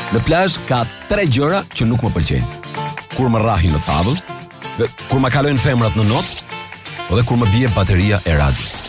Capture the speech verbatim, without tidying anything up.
Në plazh ka tre gjëra që nuk më pëlqejnë. Kur më rrahin në tavë, kur më kalojnë femrat në notë, dhe kur më bie bateria e radios.